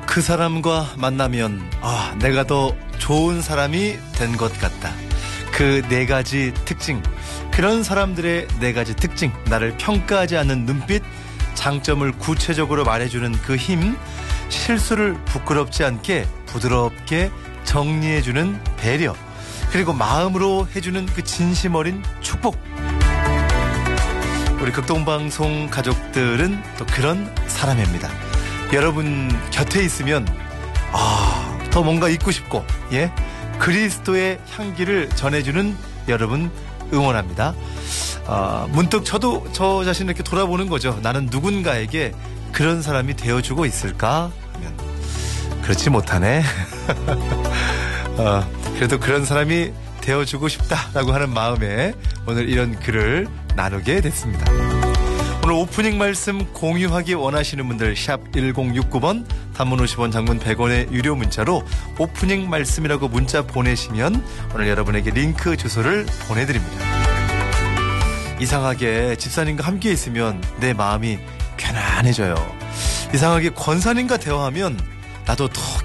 그 사람과 만나면 내가 더 좋은 사람이 된 것 같다. 그 네 가지 특징, 그런 사람들의 네 가지 특징, 나를 평가하지 않는 눈빛, 장점을 구체적으로 말해주는 그 힘, 실수를 부끄럽지 않게 부드럽게 정리해주는 배려, 그리고 마음으로 해주는 그 진심 어린 축복. 우리 극동방송 가족들은 또 그런 사람입니다. 여러분 곁에 있으면 더 뭔가 잊고 싶고, 그리스도의 향기를 전해주는 여러분 응원합니다. 문득 저도 저 자신을 이렇게 돌아보는 거죠. 나는 누군가에게 그런 사람이 되어주고 있을까 하면 그렇지 못하네. 그래도 그런 사람이 되어주고 싶다라고 하는 마음에 오늘 이런 글을 나누게 됐습니다. 오늘 오프닝 말씀 공유하기 원하시는 분들 샵 1069번, 단문 50원, 장문 100원의 유료 문자로 오프닝 말씀이라고 문자 보내시면 오늘 여러분에게 링크 주소를 보내드립니다. 이상하게 집사님과 함께 있으면 내 마음이 편안해져요. 이상하게 권사님과 대화하면 나도 더